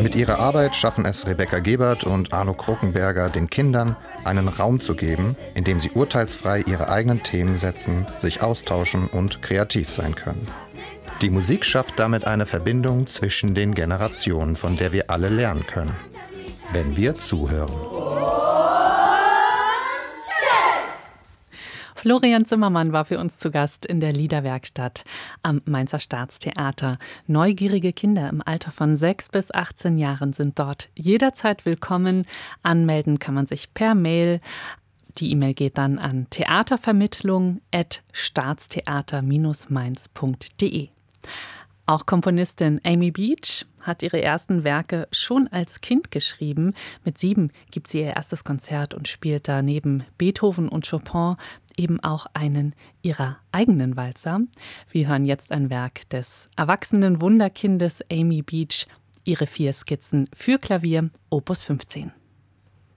Mit ihrer Arbeit schaffen es Rebecca Gebert und Arno Krokenberger, den Kindern einen Raum zu geben, in dem sie urteilsfrei ihre eigenen Themen setzen, sich austauschen und kreativ sein können. Die Musik schafft damit eine Verbindung zwischen den Generationen, von der wir alle lernen können, wenn wir zuhören. Florian Zimmermann war für uns zu Gast in der Liederwerkstatt am Mainzer Staatstheater. Neugierige Kinder im Alter von 6 bis 18 Jahren sind dort jederzeit willkommen. Anmelden kann man sich per Mail. Die E-Mail geht dann an theatervermittlung@staatstheater-mainz.de. Auch Komponistin Amy Beach hat ihre ersten Werke schon als Kind geschrieben. Mit 7 gibt sie ihr erstes Konzert und spielt da neben Beethoven und Chopin eben auch einen ihrer eigenen Walzer. Wir hören jetzt ein Werk des erwachsenen Wunderkindes Amy Beach, ihre 4 Skizzen für Klavier, Opus 15.